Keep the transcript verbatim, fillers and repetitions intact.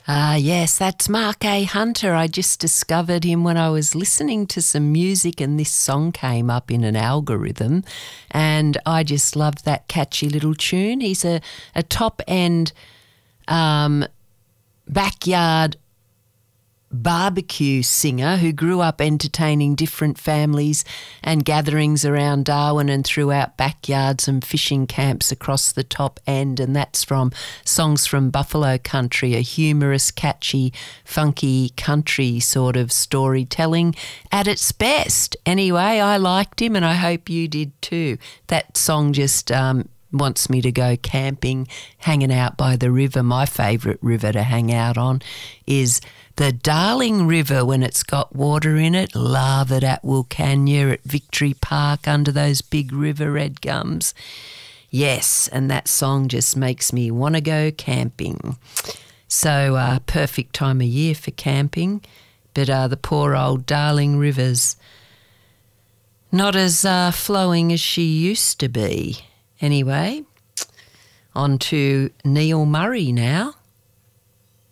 Ah, yes, that's Mark A. Hunter. I just discovered him when I was listening to some music and this song came up in an algorithm and I just loved that catchy little tune. He's a, a top-end um, backyard barbecue singer who grew up entertaining different families and gatherings around Darwin and throughout backyards and fishing camps across the top end, and that's from Songs from Buffalo Country, a humorous, catchy, funky country sort of storytelling at its best. Anyway, I liked him and I hope you did too. That song just um, wants me to go camping, hanging out by the river. My favourite river to hang out on is the Darling River when it's got water in it. Love it at Wilcannia, at Victory Park under those big river red gums. Yes, and that song just makes me want to go camping. So uh, perfect time of year for camping, but uh, the poor old Darling River's not as uh, flowing as she used to be. Anyway, on to Neil Murray now.